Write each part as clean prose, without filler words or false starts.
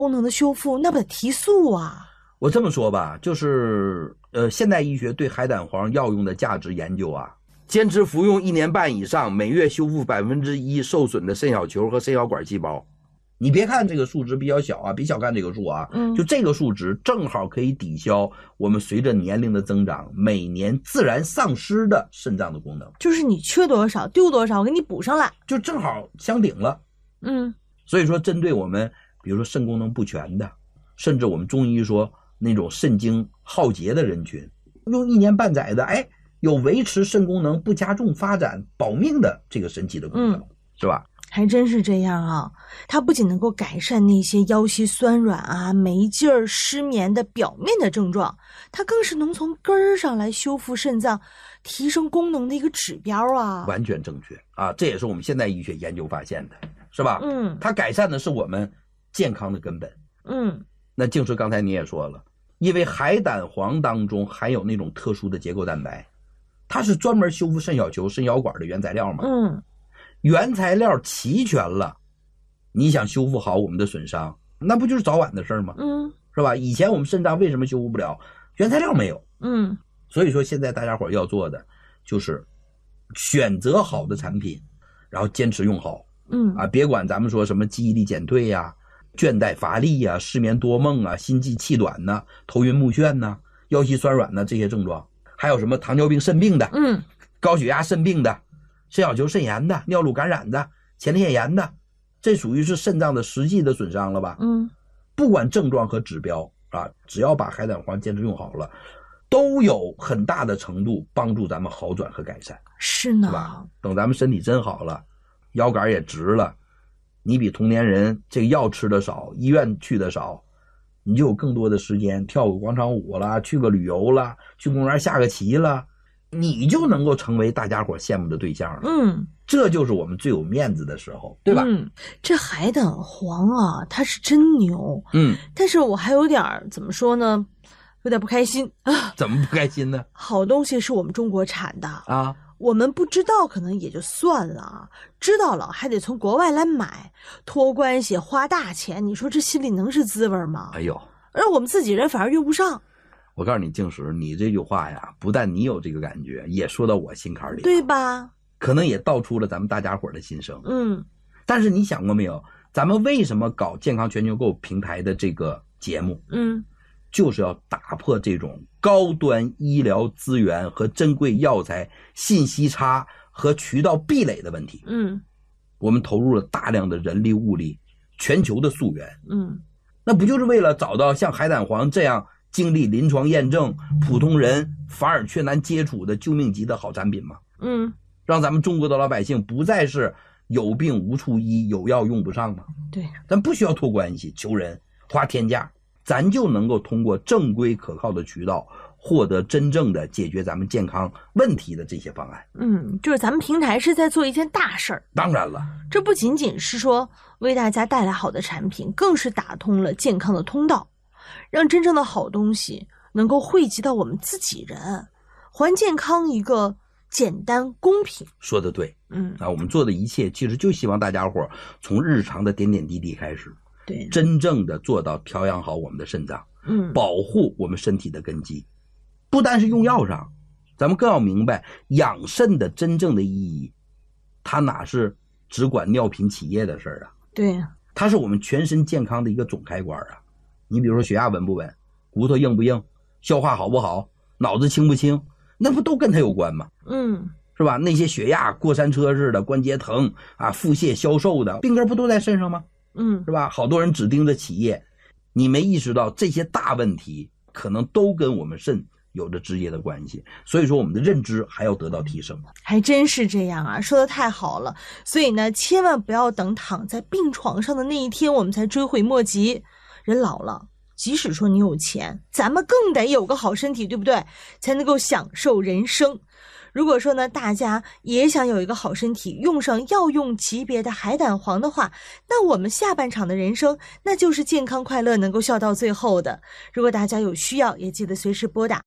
功能的修复那不得提速啊。 我这么说吧，就是现代医学对海胆黄药用的价值研究啊，坚持服用1年半以上，每月修复1%受损的肾小球和肾小管细胞。你别看这个数值比较小啊，别小看这个数啊，就这个数值正好可以抵消我们随着年龄的增长每年自然丧失的肾脏的功能， 就是你缺多少丢多少，我给你补上来， 就正好相顶了。所以说针对我们比如说肾功能不全的，甚至我们中医说那种肾精耗竭的人群，用1年半载的，有维持肾功能不加重发展保命的这个神奇的功能，是吧？ 还真是这样啊，它不仅能够改善那些腰膝酸软啊、没劲儿、失眠的表面的症状，它更是能从根儿上来修复肾脏、提升功能的一个指标啊。 完全正确啊，这也是我们现代医学研究发现的，是吧？它改善的是我们健康的根本。那静师刚才你也说了，因为海胆黄当中含有那种特殊的结构蛋白，它是专门修复肾小球、肾小管的原材料嘛。原材料齐全了，你想修复好我们的损伤，那不就是早晚的事吗？是吧？以前我们肾脏为什么修复不了？原材料没有。所以说现在大家伙要做的就是选择好的产品，然后坚持用好。别管咱们说什么记忆力减退呀、倦怠乏力呀、失眠多梦啊、心悸气短呐、头晕目眩呐、腰膝酸软呐，这些症状，还有什么糖尿病肾病的，高血压肾病的，肾小球肾炎的，尿路感染的，前列腺炎的，这属于是肾脏的实际的损伤了吧？不管症状和指标啊，只要把海胆黄坚持用好了，都有很大的程度帮助咱们好转和改善。 是呢， 是吧？等咱们身体真好了，腰杆也直了，你比同年人这个药吃的少，医院去的少，你就有更多的时间跳个广场舞啦，去个旅游啦，去公园下个棋啦，你就能够成为大家伙羡慕的对象了。这就是我们最有面子的时候，对吧？ 这海胆黄啊，它是真牛。但是我还有点怎么说呢，有点不开心啊。 怎么不开心呢？ 好东西是我们中国产的啊， 我们不知道可能也就算了，知道了还得从国外来买，托关系花大钱，你说这心里能是滋味吗？而我们自己人反而用不上。 我告诉你，静石，你这句话呀，不但你有这个感觉，也说到我心坎里， 对吧？ 可能也道出了咱们大家伙的心声。但是你想过没有，咱们为什么搞健康全球购平台的这个节目？就是要打破这种高端医疗资源和珍贵药材信息差和渠道壁垒的问题。我们投入了大量的人力物力，全球的溯源。那不就是为了找到像海胆黄这样经历临床验证、普通人反而却难接触的救命级的好产品吗？让咱们中国的老百姓不再是有病无处医、有药用不上吗？ 对， 咱不需要托关系、求人、花天价，咱就能够通过正规可靠的渠道获得真正的解决咱们健康问题的这些方案。 就是咱们平台是在做一件大事儿。 当然了， 这不仅仅是说为大家带来好的产品，更是打通了健康的通道，让真正的好东西能够汇集到我们自己人，还健康一个简单公平。 说得对。我们做的一切其实就希望大家伙从日常的点点滴滴开始， 对， 真正的做到调养好我们的肾脏，保护我们身体的根基。不单是用药上，咱们更要明白养肾的真正的意义，它哪是只管尿频起夜的事儿啊？ 对， 它是我们全身健康的一个总开关啊。你比如说血压稳不稳，骨头硬不硬，消化好不好，脑子清不清，那不都跟它有关吗？是吧？那些血压过山车似的，关节疼啊、腹泻消瘦的病根不都在肾上吗？是吧？好多人只盯着起夜，你没意识到这些大问题可能都跟我们肾有着直接的关系，所以说我们的认知还要得到提升。 还真是这样啊，说得太好了。所以呢，千万不要等躺在病床上的那一天我们才追悔莫及。人老了，即使说你有钱，咱们更得有个好身体，对不对？才能够享受人生。如果说呢，大家也想有一个好身体，用上药用级别的海胆黄的话，那我们下半场的人生那就是健康快乐，能够笑到最后的。如果大家有需要，也记得随时拨打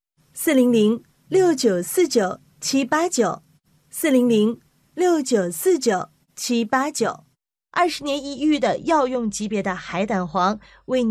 400-6949-789，400-6949-789，20年一遇的药用级别的海胆黄为你